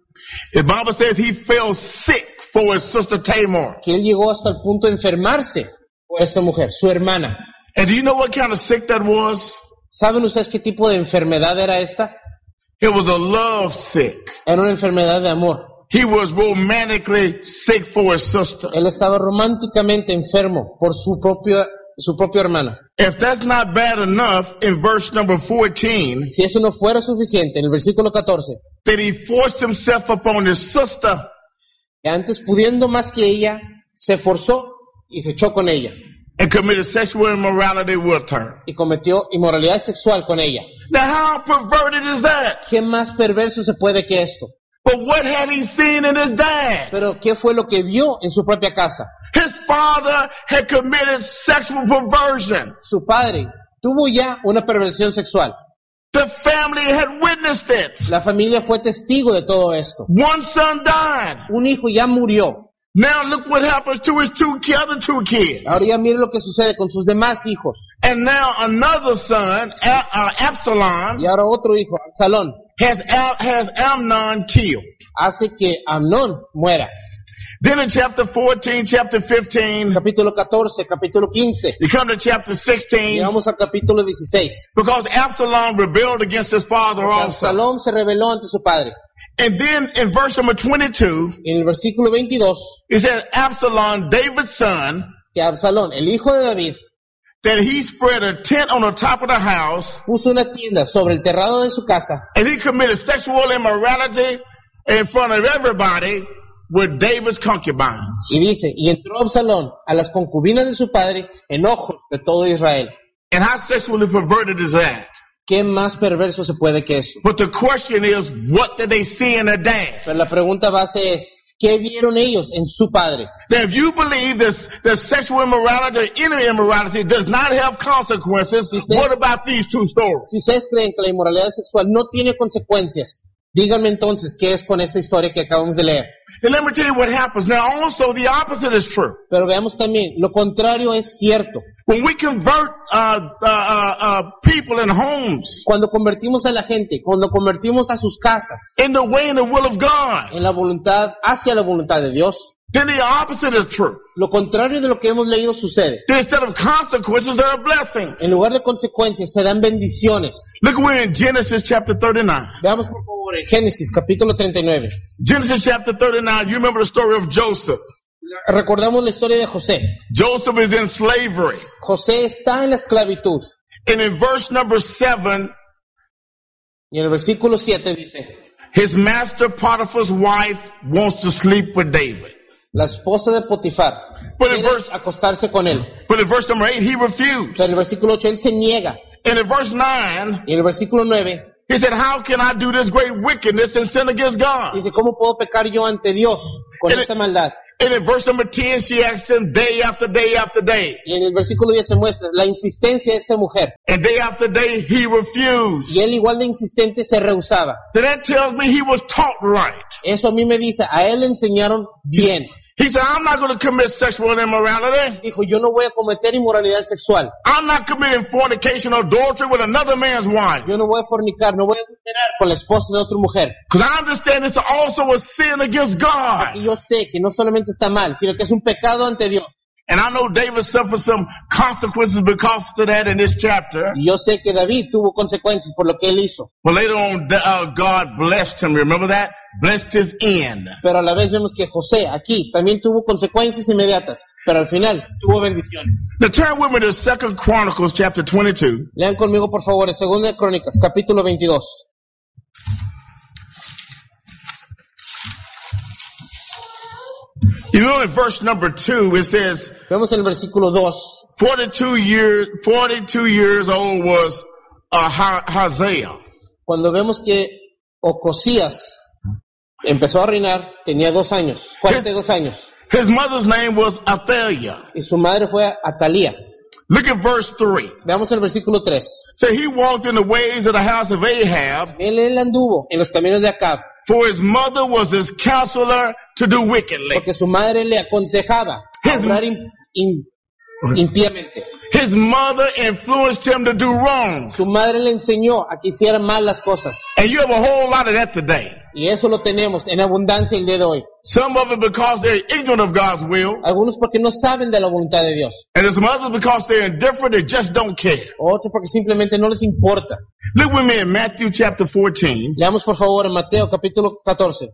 Speaker 1: The Bible says he fell sick for his sister Tamar.
Speaker 2: Que él llegó hasta el punto de enfermarse por esa mujer, su hermana.
Speaker 1: And do you know what kind of sick that was?
Speaker 2: ¿Saben ustedes qué tipo de enfermedad era esta?
Speaker 1: It was a love sick.
Speaker 2: Era una enfermedad de amor.
Speaker 1: He was romantically sick for his sister.
Speaker 2: Él estaba románticamente enfermo por su propia, su propia hermana.
Speaker 1: If that's not bad enough, in verse number fourteen,
Speaker 2: Si eso no fuera suficiente, en el versículo catorce,
Speaker 1: that he forced himself upon his sister,
Speaker 2: que antes pudiendo más que ella, se forzó y se echó con ella.
Speaker 1: and committed sexual immorality with her.
Speaker 2: Y cometió inmoralidad sexual con ella.
Speaker 1: Now how perverted is that?
Speaker 2: ¿Qué más perverso se puede que esto?
Speaker 1: But what had he seen in his dad?
Speaker 2: Pero ¿qué fue lo que vio en su propia casa?
Speaker 1: His father had committed sexual perversion.
Speaker 2: Su padre tuvo ya una perversión sexual.
Speaker 1: The family had witnessed it.
Speaker 2: La familia fue testigo de todo esto.
Speaker 1: One son died.
Speaker 2: Un hijo ya murió.
Speaker 1: Now look what happens to his two ki- other two kids.
Speaker 2: Ahora ya mire lo que sucede con sus demás hijos.
Speaker 1: And now another son, A- uh, Absalom,
Speaker 2: Y ahora otro hijo, Absalón,
Speaker 1: has Al- has Amnon killed.
Speaker 2: hace que Amnón muera.
Speaker 1: Then in chapter fourteen, chapter fifteen,
Speaker 2: Capítulo catorce, capítulo quince.
Speaker 1: you come to chapter sixteen,
Speaker 2: Llegamos al capítulo dieciséis.
Speaker 1: because Absalom rebelled against his father also.
Speaker 2: Absalón se rebeló ante su padre.
Speaker 1: And then in verse number twenty-two,
Speaker 2: En el versículo veintidós,
Speaker 1: it says Absalom, David's son,
Speaker 2: que Absalón, el hijo de David,
Speaker 1: that he spread a tent on the top of the house,
Speaker 2: puso una tienda sobre el terrado de su casa
Speaker 1: and he committed sexual immorality in front of everybody with David's concubines.
Speaker 2: Y dice, y entró Absalón a las concubinas de su padre en ojos de todo Israel.
Speaker 1: And how sexually perverted is that?
Speaker 2: ¿Qué más perverso se puede que eso?
Speaker 1: But the question is, what did they see in their dad?
Speaker 2: Pero la pregunta base es, ¿qué vieron ellos en su padre?
Speaker 1: Now, if you believe this, that sexual immorality or any immorality does not have consequences,
Speaker 2: Si usted-
Speaker 1: what about these two stories?
Speaker 2: Si ustedes creen que la inmoralidad sexual no tiene consecuencias, díganme entonces qué es con esta historia que acabamos de leer.
Speaker 1: And let me tell you what happens. Now, also the opposite is true.
Speaker 2: Pero veamos también, lo contrario es cierto.
Speaker 1: When we convert uh, uh, uh, uh, people in homes
Speaker 2: Cuando convertimos a la gente, cuando convertimos a sus casas
Speaker 1: in the way and the will of God,
Speaker 2: en la voluntad, hacia la voluntad de Dios,
Speaker 1: then the opposite is true.
Speaker 2: lo contrario de lo que hemos leído sucede.
Speaker 1: Then instead of consequences, there are blessings.
Speaker 2: En lugar de consecuencias, se dan bendiciones.
Speaker 1: Look, we're in Genesis chapter thirty-nine.
Speaker 2: Veamos por favor en Génesis capítulo treinta y nueve.
Speaker 1: Genesis chapter thirty-nine, you remember the story of Joseph.
Speaker 2: Recordamos la historia de José.
Speaker 1: Joseph is in slavery.
Speaker 2: José está en la esclavitud.
Speaker 1: And in verse number seven,
Speaker 2: Y en el versículo siete dice,
Speaker 1: his master Potiphar's wife wants to sleep with David.
Speaker 2: la esposa de Potifar
Speaker 1: But in
Speaker 2: quiere
Speaker 1: verse,
Speaker 2: acostarse con él.
Speaker 1: but in verse number eight, he
Speaker 2: Pero
Speaker 1: refused.
Speaker 2: en el versículo ocho él se niega.
Speaker 1: And in verse nine,
Speaker 2: Y en el versículo nueve
Speaker 1: he said, how can I do this great wickedness and sin against God?
Speaker 2: dice, ¿cómo puedo pecar yo ante Dios con
Speaker 1: And
Speaker 2: esta maldad?
Speaker 1: And in verse number ten, she asked him day after day after day.
Speaker 2: Y en el versículo diez se muestra la insistencia de esta mujer.
Speaker 1: And day after day, he refused.
Speaker 2: Y él igual de insistente se rehusaba.
Speaker 1: Then that tells me he was taught right.
Speaker 2: Eso a mí me dice, a él le enseñaron bien.
Speaker 1: He said, I'm not going to commit sexual immorality.
Speaker 2: Dijo, yo no voy a cometer inmoralidad sexual.
Speaker 1: I'm not committing fornication or adultery with another man's wife.
Speaker 2: Yo no voy a fornicar, no voy a adulterar con la esposa de otra mujer.
Speaker 1: Because I understand it's also a sin against God.
Speaker 2: Y yo sé que no solamente está mal, sino que es un pecado ante Dios.
Speaker 1: And I know David suffered some consequences because of that in this chapter.
Speaker 2: Y yo sé que David tuvo consecuencias por lo que él hizo.
Speaker 1: But later on, uh, God blessed him. Remember that? Blessed his end.
Speaker 2: Pero a la vez vemos que José aquí también tuvo consecuencias inmediatas, pero al final tuvo bendiciones.
Speaker 1: Now turn with me to Second Chronicles chapter twenty-two.
Speaker 2: Lean conmigo por favor, en Segunda de Crónicas, capítulo veintidós.
Speaker 1: You know, in verse number two, it says,
Speaker 2: Vemos en el versículo dos,
Speaker 1: forty-two years, forty-two years old was uh, Ha- Hazael.
Speaker 2: cuando vemos que Ocosías empezó a reinar, tenía dos años, cuarenta y dos años,
Speaker 1: His mother's name was Athaliah.
Speaker 2: y su madre fue Atalía.
Speaker 1: Look at verse three.
Speaker 2: Veamos el versículo tres.
Speaker 1: So he walked in the ways of the house of Ahab,
Speaker 2: Él, él anduvo en los caminos de Acab,
Speaker 1: for his mother was his counselor to do wickedly.
Speaker 2: porque su madre le aconsejaba
Speaker 1: His-
Speaker 2: obrar im- im- impíamente.
Speaker 1: His mother influenced him to do wrong.
Speaker 2: Su madre le enseñó a que hiciera mal las cosas.
Speaker 1: And you have a whole lot of that today.
Speaker 2: Y eso lo tenemos en abundancia el día de hoy.
Speaker 1: Some of it because they're ignorant of God's will,
Speaker 2: Algunos porque no saben de la voluntad de Dios.
Speaker 1: and some others because they're indifferent, they just don't care.
Speaker 2: Otros porque simplemente no les importa.
Speaker 1: Look with me in Matthew chapter fourteen.
Speaker 2: Leamos por favor en Mateo capítulo catorce.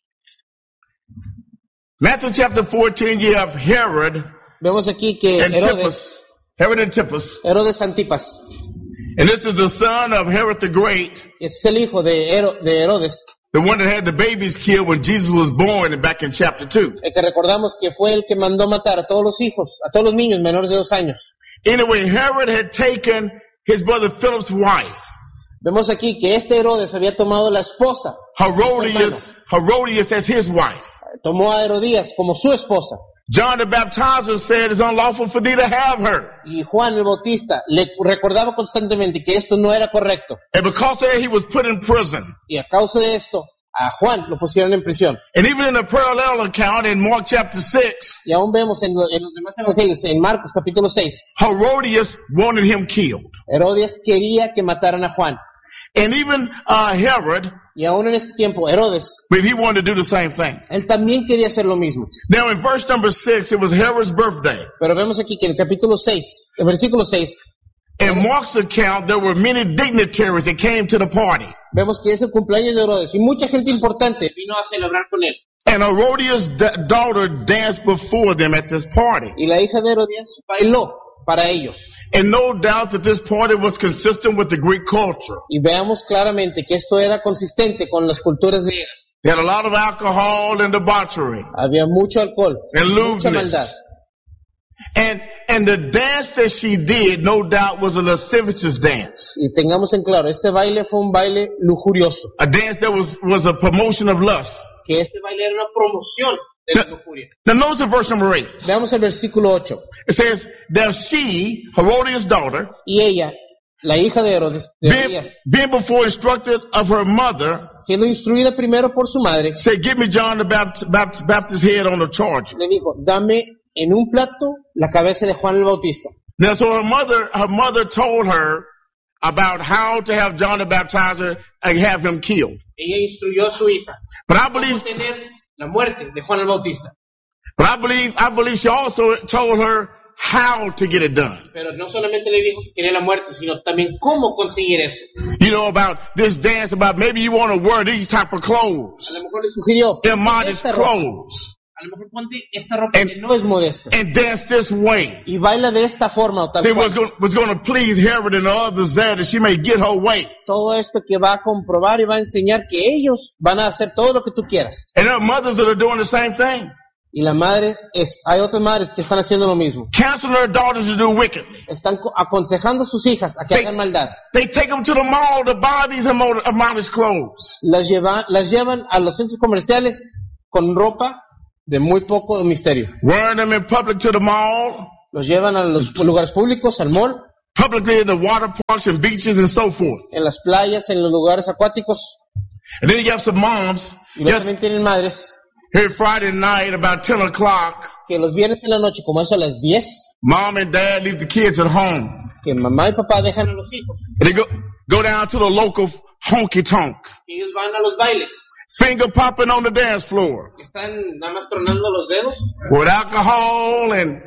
Speaker 1: Matthew chapter fourteen, you have Herod
Speaker 2: Vemos aquí que
Speaker 1: and
Speaker 2: Herodes,
Speaker 1: Antipas. Herod Antipas.
Speaker 2: Herodes Antipas,
Speaker 1: And this is the son of Herod the Great,
Speaker 2: ese es el hijo de, Hero- de Herodes,
Speaker 1: the one that had the babies killed when Jesus was born and back in chapter two.
Speaker 2: el que recordamos que fue el que mandó matar a todos los hijos, a todos los niños menores de dos años.
Speaker 1: Anyway, Herod had taken his brother Philip's wife,
Speaker 2: Vemos aquí que este Herodes había tomado la esposa,
Speaker 1: Herodias, Herodias as his wife.
Speaker 2: tomó a Herodías como su esposa.
Speaker 1: John the Baptizer said it's unlawful for thee to have her.
Speaker 2: Y Juan el Bautista le recordaba constantemente que esto no era correcto.
Speaker 1: And because of that, he was put in prison.
Speaker 2: Y a causa de esto, a Juan lo pusieron en prisión.
Speaker 1: And even in a parallel account in Mark chapter six,
Speaker 2: Y aún vemos en, lo- en los demás evangelios, en Marcos capítulo seis,
Speaker 1: Herodias wanted him killed.
Speaker 2: Herodes quería que mataran a Juan.
Speaker 1: And even uh, Herod,
Speaker 2: Y aún en este tiempo, Herodes,
Speaker 1: but he wanted to do the same thing.
Speaker 2: él también quería hacer lo mismo.
Speaker 1: Now in verse number six, it was Herod's birthday.
Speaker 2: Pero vemos aquí que en el capítulo seis, el versículo seis,
Speaker 1: In Mark's account, there were many dignitaries that came to the party.
Speaker 2: vemos que es el cumpleaños de Herodes y mucha gente importante vino a celebrar con él.
Speaker 1: And Herodias' da- daughter danced before them at this party.
Speaker 2: Y la hija de Herodías bailó para ellos.
Speaker 1: And no doubt that this party was consistent with the Greek culture.
Speaker 2: Y veamos claramente que esto era consistente con las culturas griegas.
Speaker 1: They had a lot of alcohol and debauchery
Speaker 2: Había mucho alcohol,
Speaker 1: and
Speaker 2: mucha maldad.
Speaker 1: lewdness. And, and the dance that she did, no doubt, was a lascivious dance.
Speaker 2: Y tengamos en claro, este baile fue un baile lujurioso.
Speaker 1: A dance that was, was a promotion of lust.
Speaker 2: Que este baile era una promoción de la lujuria.
Speaker 1: Now notice the verse number eight.
Speaker 2: Veamos el versículo ocho.
Speaker 1: It says, that she, Herodias' daughter,
Speaker 2: Y ella, la hija de Herodes, de
Speaker 1: being,
Speaker 2: Herodías,
Speaker 1: being before instructed of her mother,
Speaker 2: siendo instruida primero por su madre,
Speaker 1: said, give me John the Baptist, Baptist, Baptist head on the charge.
Speaker 2: le dijo, dame en un plato la cabeza de Juan el Bautista.
Speaker 1: Now, so her mother, her mother told her about how to have John the Baptizer and have him killed.
Speaker 2: Ella instruyó a su hija
Speaker 1: But I
Speaker 2: cómo
Speaker 1: believe,
Speaker 2: tener la muerte de Juan el Bautista.
Speaker 1: but I believe, I believe she also told her how to get it done.
Speaker 2: Pero no solamente le dijo que quería la muerte, sino también cómo conseguir eso.
Speaker 1: You know, about this dance, about maybe you want to wear these type of
Speaker 2: A
Speaker 1: clothes,
Speaker 2: lo mejor le sugirió,
Speaker 1: immodest
Speaker 2: esta ropa,
Speaker 1: clothes,
Speaker 2: a lo mejor ponte esta ropa
Speaker 1: And-
Speaker 2: que no es modesta.
Speaker 1: and dance this way.
Speaker 2: Y baila de esta forma o tal
Speaker 1: See,
Speaker 2: cual.
Speaker 1: what's going, what's going to please Herod and the others there that she may get her way.
Speaker 2: Todo esto que va a comprobar y va a enseñar que ellos van a hacer todo lo que tú quieras.
Speaker 1: And there are mothers that are doing the same thing.
Speaker 2: Y la madre, es, hay otras madres que están haciendo lo mismo.
Speaker 1: Counseling their daughters to do wickedly.
Speaker 2: Están co- aconsejando a sus hijas a que
Speaker 1: They-
Speaker 2: hagan maldad.
Speaker 1: They take them to the mall to buy these immo- immodest clothes.
Speaker 2: Las, lleva, las llevan a los centros comerciales con ropa de muy poco misterio.
Speaker 1: Wearing them in public to the mall,
Speaker 2: Los llevan a los lugares públicos, al mall,
Speaker 1: publicly in the water parks and beaches and so forth.
Speaker 2: en las playas, en los lugares acuáticos.
Speaker 1: And then you have some moms,
Speaker 2: Y luego
Speaker 1: yes,
Speaker 2: también tienen madres
Speaker 1: here Friday night about ten o'clock,
Speaker 2: que los viernes en la noche, como eso a las diez,
Speaker 1: mom and dad leave the kids at home.
Speaker 2: que mamá y papá dejan a los hijos.
Speaker 1: And they go, go down to the local honky tonk,
Speaker 2: Y ellos van a los bailes.
Speaker 1: finger popping on the dance floor
Speaker 2: Están nada más tronando los dedos.
Speaker 1: with alcohol and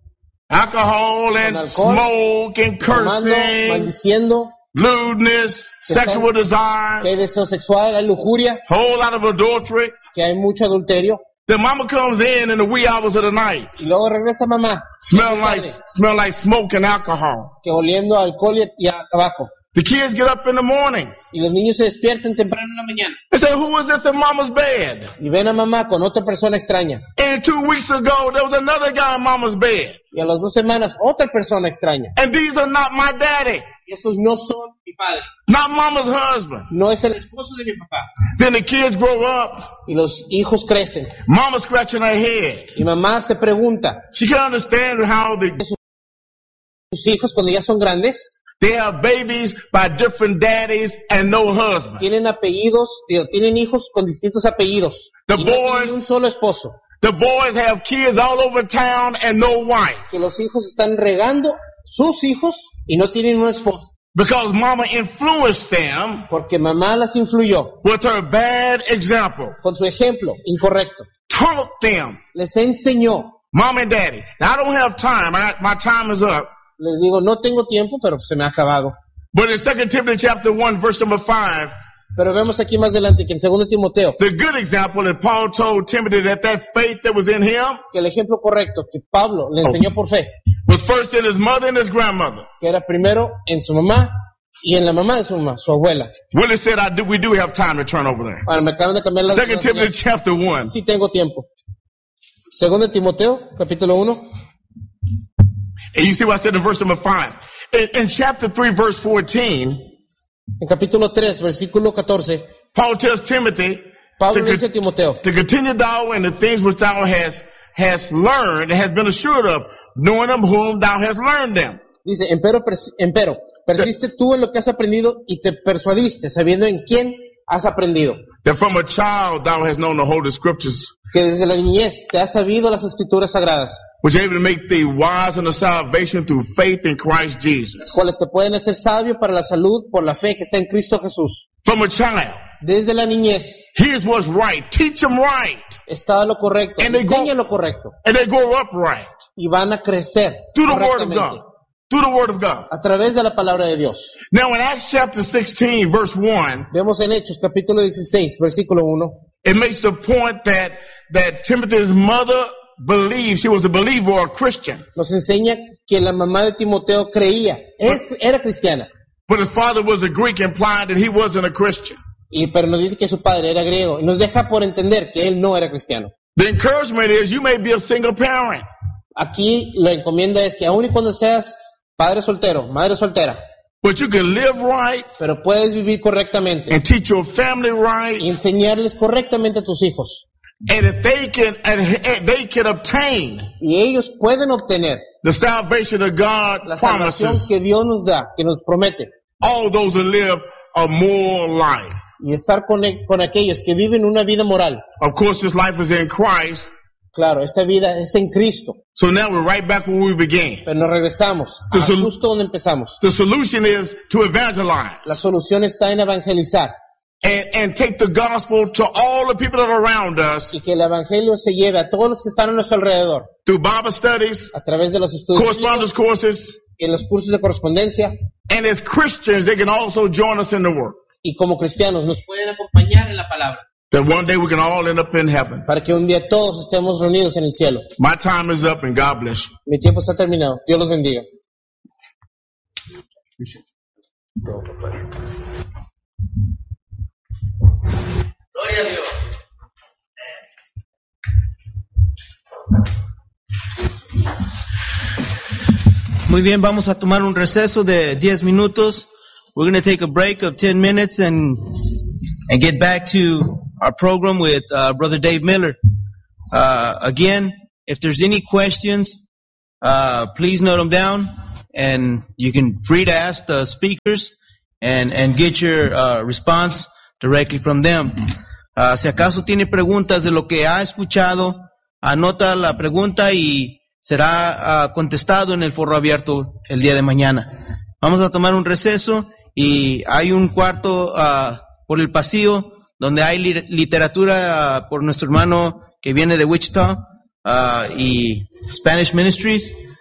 Speaker 1: alcohol and
Speaker 2: Con alcohol,
Speaker 1: smoke and
Speaker 2: Tomando,
Speaker 1: cursing,
Speaker 2: maldiciendo,
Speaker 1: lewdness, sexual
Speaker 2: que hay
Speaker 1: desires,
Speaker 2: deseo sexual, hay lujuria,
Speaker 1: whole lot of adultery.
Speaker 2: que hay mucho adulterio.
Speaker 1: The mama comes in in the wee hours of the night,
Speaker 2: Y luego regresa mamá,
Speaker 1: smell
Speaker 2: muy
Speaker 1: like,
Speaker 2: tarde,
Speaker 1: smell like smoke and alcohol.
Speaker 2: que oliendo a alcohol y a- y a tabaco.
Speaker 1: The kids get up in the morning
Speaker 2: Y los niños se despiertan temprano en la mañana
Speaker 1: and say, who is this in mama's bed?
Speaker 2: y ven a mamá con otra persona extraña.
Speaker 1: And two weeks ago, there was another guy in mama's bed.
Speaker 2: Y a las dos semanas, otra persona extraña.
Speaker 1: And these are not my daddy,
Speaker 2: Y estos no son mi padre.
Speaker 1: not mama's husband.
Speaker 2: No es el esposo de mi papá.
Speaker 1: Then the kids grow up,
Speaker 2: Y los hijos crecen.
Speaker 1: mama scratching her head.
Speaker 2: Y mamá se pregunta,
Speaker 1: She can understand how the,
Speaker 2: sus hijos cuando ya son grandes,
Speaker 1: they have babies by different daddies and no husband.
Speaker 2: tienen apellidos, digo, tienen hijos con distintos apellidos.
Speaker 1: The
Speaker 2: Y no tienen
Speaker 1: boys-
Speaker 2: un solo esposo.
Speaker 1: The boys have kids all over town and no wife
Speaker 2: Que los hijos están regando sus hijos y no tienen un esposo.
Speaker 1: because mama influenced them
Speaker 2: Porque mamá las influyó
Speaker 1: with her bad example,
Speaker 2: con su ejemplo incorrecto.
Speaker 1: taught them,
Speaker 2: Les enseñó.
Speaker 1: mom and daddy. Now, I don't have time. I, my time is up.
Speaker 2: Les digo, no tengo tiempo, pero se me ha acabado.
Speaker 1: But in Second Timothy chapter one, verse number five,
Speaker 2: Pero vemos aquí más adelante que en segundo Timoteo,
Speaker 1: the good example that Paul told Timothy that that faith that was in him
Speaker 2: que el ejemplo correcto que Pablo le enseñó por fe,
Speaker 1: was first in his mother and his grandmother.
Speaker 2: que era primero en su mamá y en la mamá de su mamá, su abuela.
Speaker 1: Willie said, I do, we do have time to turn over there.
Speaker 2: Ahora me acaban de cambiar la
Speaker 1: Second Timothy chapter one.
Speaker 2: Sí tengo tiempo. Segundo Timoteo, capítulo uno.
Speaker 1: And you see what I said in verse number five. In, in chapter three, verse fourteen,
Speaker 2: En capítulo tres, versículo catorce,
Speaker 1: Paul tells Timothy
Speaker 2: Pablo
Speaker 1: to,
Speaker 2: le dice a
Speaker 1: con-
Speaker 2: Timoteo,
Speaker 1: to continue thou in the things which thou hast, hast learned and hast been assured of, knowing of whom thou hast learned them.
Speaker 2: dice, empero, pers- empero, persiste tú en lo que has aprendido y te persuadiste, sabiendo en quién has aprendido.
Speaker 1: That from a child thou hast known the holy scriptures,
Speaker 2: Que desde la niñez te has sabido las escrituras sagradas,
Speaker 1: which are able to make thee wise unto salvation through faith in Christ Jesus.
Speaker 2: las cuales te pueden hacer sabio para la salud por la fe que está en Cristo Jesús.
Speaker 1: From a child,
Speaker 2: Desde la niñez
Speaker 1: here's what's right. Teach them right.
Speaker 2: está lo correcto,
Speaker 1: And they go-
Speaker 2: enseña lo correcto
Speaker 1: And they grow up right.
Speaker 2: y van a crecer
Speaker 1: Through the word of
Speaker 2: correctamente
Speaker 1: God. Through the word of God.
Speaker 2: a través de la palabra de Dios.
Speaker 1: Now in Acts chapter sixteen, verse one,
Speaker 2: Vemos en Hechos capítulo dieciséis, versículo uno,
Speaker 1: it makes the point that, that Timothy's mother believed she was a believer or a Christian.
Speaker 2: nos enseña que la mamá de Timoteo creía, es- era cristiana,
Speaker 1: But his father was a Greek, implying that he wasn't a Christian.
Speaker 2: Y, pero nos dice que su padre era griego y nos deja por entender que él no era cristiano.
Speaker 1: The encouragement is you may be a single parent.
Speaker 2: Aquí la encomienda es que aun y cuando seas padre soltero, madre soltera,
Speaker 1: But you can live right
Speaker 2: pero puedes vivir correctamente
Speaker 1: and teach your family right.
Speaker 2: y enseñarles correctamente a tus hijos.
Speaker 1: And if they can, and they can obtain
Speaker 2: Y ellos pueden obtener
Speaker 1: the salvation of God
Speaker 2: la salvación
Speaker 1: promises,
Speaker 2: que Dios nos da, que nos promete.
Speaker 1: all those who live a moral life.
Speaker 2: Y estar con, con aquellos que viven una vida moral.
Speaker 1: Of course, this life is in Christ.
Speaker 2: Claro, esta vida es en Cristo.
Speaker 1: So now we're right back where we began.
Speaker 2: Pero nos regresamos a
Speaker 1: The sol-
Speaker 2: justo donde empezamos.
Speaker 1: The solution is to evangelize
Speaker 2: La solución está en evangelizar.
Speaker 1: and, and take the gospel to all the people that are around us
Speaker 2: Y que el evangelio se lleve a todos los que están a nuestro alrededor.
Speaker 1: through Bible studies,
Speaker 2: A través de los estudios
Speaker 1: correspondence
Speaker 2: bíblicos,
Speaker 1: courses,
Speaker 2: en los cursos de correspondencia.
Speaker 1: and as Christians, they can also join us in the work.
Speaker 2: Y como cristianos nos pueden acompañar en la palabra.
Speaker 1: That one day we can all end up in heaven.
Speaker 2: Para que un día todos estemos reunidos en el cielo.
Speaker 1: My time is up and God bless you.
Speaker 2: Mi tiempo está terminado. Dios los bendiga.
Speaker 3: Gloria a Dios. Muy bien, vamos a tomar un receso de diez minutos. We're going to take a break of ten minutes and and get back to our program with uh, Brother Dave Miller. Uh, again, if there's any questions, uh, please note them down, and you can free to ask the speakers and and get your uh, response directly from them. Uh, si acaso tiene preguntas de lo que ha escuchado, anota la pregunta y será uh, contestado en el foro abierto el día de mañana. Vamos a tomar un receso y hay un cuarto uh, por el pasillo donde hay li- literatura uh, por nuestro hermano que viene de Wichita uh, y Spanish Ministries.